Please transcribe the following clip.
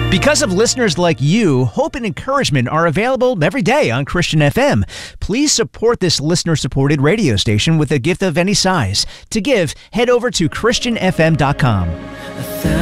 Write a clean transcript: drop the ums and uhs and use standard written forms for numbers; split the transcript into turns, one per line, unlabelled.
Because of listeners like you, hope and encouragement are available every day on Christian FM. Please support this listener-supported radio station with a gift of any size. To give, head over to ChristianFM.com.